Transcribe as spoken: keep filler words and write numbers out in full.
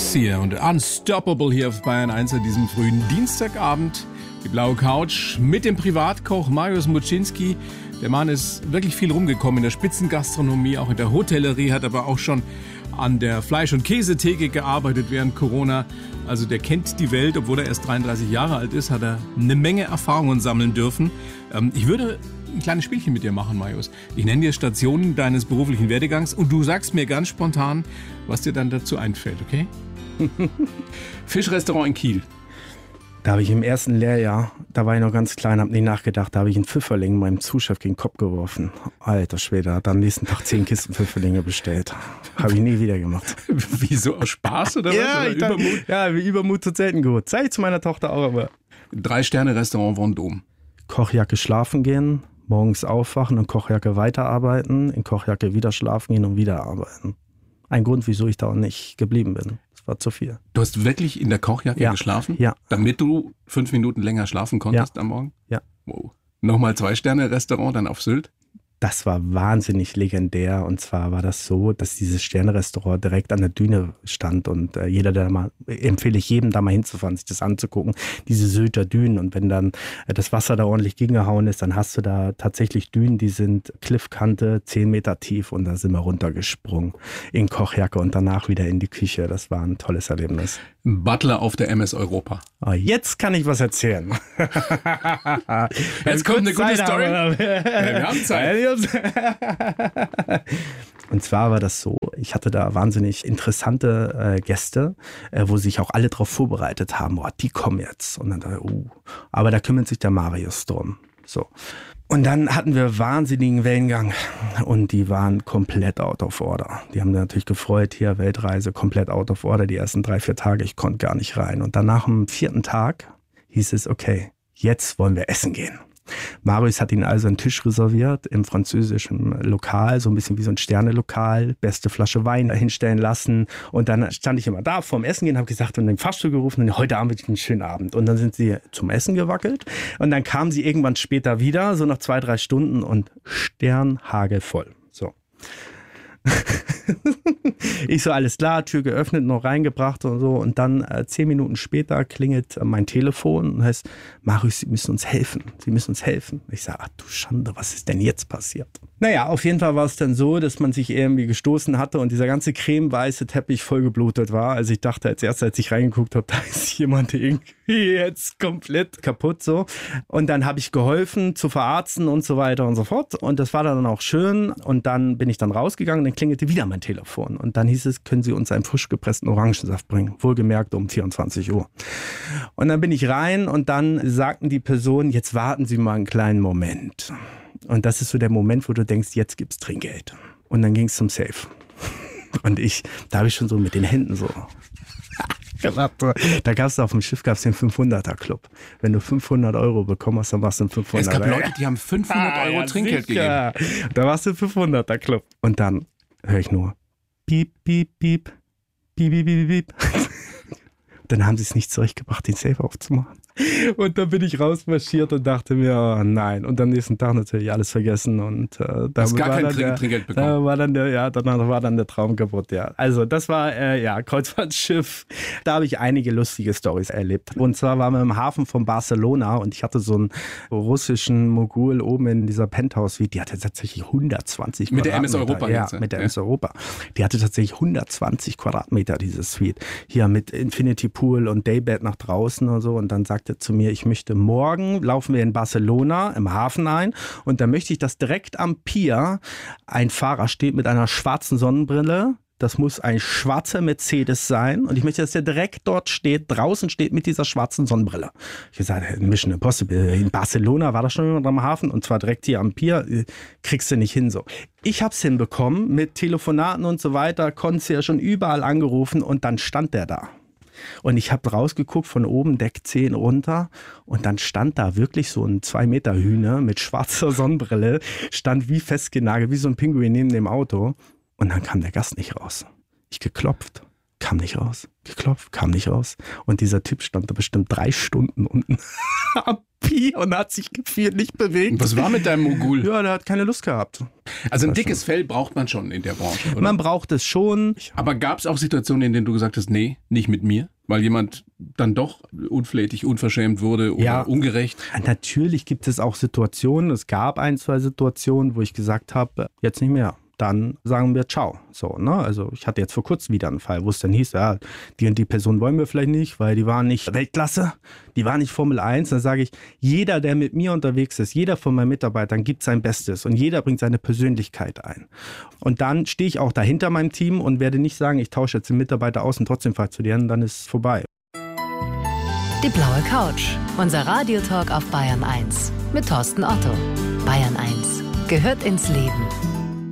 Sia und Unstoppable hier auf Bayern eins an diesem frühen Dienstagabend. Die blaue Couch mit dem Privatkoch Mariusz Muczynski. Der Mann ist wirklich viel rumgekommen in der Spitzengastronomie, auch in der Hotellerie, hat aber auch schon an der Fleisch- und Käsetheke gearbeitet während Corona. Also der kennt die Welt, obwohl er erst dreiunddreißig Jahre alt ist, hat er eine Menge Erfahrungen sammeln dürfen. Ähm, ich würde ein kleines Spielchen mit dir machen, Mariusz. Ich nenne dir Stationen deines beruflichen Werdegangs und du sagst mir ganz spontan, was dir dann dazu einfällt, okay? Fischrestaurant in Kiel. Da habe ich im ersten Lehrjahr, da war ich noch ganz klein, habe nicht nachgedacht, da habe ich einen Pfifferling meinem Zuschef gegen den Kopf geworfen. Alter Schwede, hat am nächsten Tag zehn Kisten Pfifferlinge bestellt. Habe ich nie wieder gemacht. Wieso, aus Spaß oder ja, was? Oder Übermut? Übermut? Ja, wie Übermut zu selten gut. Zeig ich zu meiner Tochter auch, aber... Drei-Sterne-Restaurant Vendôme. Kochjacke schlafen gehen, morgens aufwachen und Kochjacke weiterarbeiten, in Kochjacke wieder schlafen gehen und wieder arbeiten. Ein Grund, wieso ich da auch nicht geblieben bin. Das war zu viel. Du hast wirklich in der Kochjacke ja. geschlafen? Ja. Damit du fünf Minuten länger schlafen konntest ja. am Morgen? Ja. Wow. Nochmal Zwei-Sterne-Restaurant dann auf Sylt? Das war wahnsinnig legendär und zwar war das so, dass dieses Sterne-Restaurant direkt an der Düne stand und äh, jeder, der da mal, empfehle ich jedem da mal hinzufahren, sich das anzugucken, diese Sylter Dünen und wenn dann äh, das Wasser da ordentlich gegengehauen ist, dann hast du da tatsächlich Dünen, die sind Cliffkante, zehn Meter tief und da sind wir runtergesprungen in Kochjacke und danach wieder in die Küche. Das war ein tolles Erlebnis. Butler auf der M S Europa. Oh, jetzt kann ich was erzählen. Jetzt kommt eine gute Zeit Story. haben wir. Ja, wir haben Zeit. Und zwar war das so, ich hatte da wahnsinnig interessante äh, Gäste, äh, wo sich auch alle darauf vorbereitet haben, oh, die kommen jetzt. Und dann dachte ich, uh, aber da kümmert sich der Mariusz drum. So. Und dann hatten wir wahnsinnigen Wellengang und die waren komplett out of order. Die haben natürlich gefreut, hier Weltreise, komplett out of order, die ersten drei, vier Tage, ich konnte gar nicht rein. Und danach am vierten Tag hieß es, okay, jetzt wollen wir essen gehen. Mariusz hat ihnen also einen Tisch reserviert im französischen Lokal, so ein bisschen wie so ein Sterne-Lokal, beste Flasche Wein hinstellen lassen und dann stand ich immer da vorm Essen gehen, habe gesagt und den Fahrstuhl gerufen und heute Abend wird einen schönen Abend und dann sind sie zum Essen gewackelt und dann kamen sie irgendwann später wieder, so nach zwei, drei Stunden und sternhagelvoll. So. Ich so, alles klar, Tür geöffnet, noch reingebracht und so. Und dann äh, zehn Minuten später klingelt äh, mein Telefon und heißt, Mariusz, Sie müssen uns helfen. Sie müssen uns helfen. Ich sage, ach du Schande, was ist denn jetzt passiert? Naja, auf jeden Fall war es dann so, dass man sich irgendwie gestoßen hatte und dieser ganze cremeweiße Teppich vollgeblutet war. Also ich dachte als erstes, als ich reingeguckt habe, da ist jemand irgendwie jetzt komplett kaputt so. Und dann habe ich geholfen zu verarzten und so weiter und so fort. Und das war dann auch schön. Und dann bin ich dann rausgegangen, dann klingelte wieder mein Telefon. Und dann hieß es, können Sie uns einen frisch gepressten Orangensaft bringen? Wohlgemerkt um vierundzwanzig Uhr. Und dann bin ich rein und dann sagten die Personen, jetzt warten Sie mal einen kleinen Moment. Und das ist so der Moment, wo du denkst, jetzt gibt's Trinkgeld. Und dann ging es zum Safe. Und ich, da habe ich schon so mit den Händen so gemacht. Da gab es auf dem Schiff gab's den fünfhunderter Club. Wenn du fünfhundert Euro bekommen hast, dann warst du ein fünfhunderter. Es gab Leute, die haben fünfhundert Euro ah, ja, Trinkgeld sicher. gegeben. Da warst du ein fünfhunderter Club. Und dann höre ich nur piep, piep, piep, piep, piep, piep, piep. Dann haben sie es nicht zurechtgebracht, den Safe aufzumachen. Und dann bin ich rausmarschiert und dachte mir, oh nein. Und am nächsten Tag natürlich alles vergessen. Und äh, da gar war kein dann der, Trinkgeld bekommen. Da war dann der, ja, dann war dann der Traum kaputt, ja. Also das war, äh, ja, Kreuzfahrtschiff. Da habe ich einige lustige Storys erlebt. Und zwar waren wir im Hafen von Barcelona und ich hatte so einen russischen Mogul oben in dieser Penthouse-Suite. Die hatte tatsächlich hundertzwanzig mit Quadratmeter. Mit der M S Europa ja, jetzt, ja, mit der ja. M S Europa. Die hatte tatsächlich hundertzwanzig Quadratmeter, diese Suite. Hier mit Infinity Pool und Daybed nach draußen und so. Und dann sagte er zu mir, ich möchte morgen, laufen wir in Barcelona im Hafen ein und da möchte ich, dass direkt am Pier ein Fahrer steht mit einer schwarzen Sonnenbrille. Das muss ein schwarzer Mercedes sein und ich möchte, dass der direkt dort steht, draußen steht mit dieser schwarzen Sonnenbrille. Ich habe gesagt, Mission Impossible, in Barcelona war das schon jemand am Hafen und zwar direkt hier am Pier, kriegst du nicht hin so. Ich habe es hinbekommen mit Telefonaten und so weiter, konnte es ja schon überall angerufen und dann stand der da. Und ich habe rausgeguckt von oben, Deck zehn runter und dann stand da wirklich so ein zwei Meter Hühner mit schwarzer Sonnenbrille, stand wie festgenagelt, wie so ein Pinguin neben dem Auto und dann kam der Gast nicht raus. Ich geklopft kam nicht raus. Geklopft, kam nicht raus. Und dieser Typ stand da bestimmt drei Stunden unten am Pi und hat sich gefühlt nicht bewegt. Was war mit deinem Mogul? Ja, der hat keine Lust gehabt. Also ein dickes Fell braucht man schon in der Branche, oder? Man braucht es schon. Aber gab es auch Situationen, in denen du gesagt hast, nee, nicht mit mir? Weil jemand dann doch unflätig, unverschämt wurde oder ja, ungerecht? Natürlich gibt es auch Situationen. Es gab ein, zwei Situationen, wo ich gesagt habe, jetzt nicht mehr. Dann sagen wir ciao. So, ne? Also ich hatte jetzt vor kurzem wieder einen Fall, wo es dann hieß, ja, die und die Person wollen wir vielleicht nicht, weil die waren nicht Weltklasse, die waren nicht Formel eins. Dann sage ich, jeder, der mit mir unterwegs ist, jeder von meinen Mitarbeitern gibt sein Bestes und jeder bringt seine Persönlichkeit ein. Und dann stehe ich auch dahinter meinem Team und werde nicht sagen, ich tausche jetzt den Mitarbeiter aus und trotzdem faktorieren, dann ist es vorbei. Die blaue Couch, unser Radiotalk auf Bayern eins mit Thorsten Otto. Bayern eins gehört ins Leben.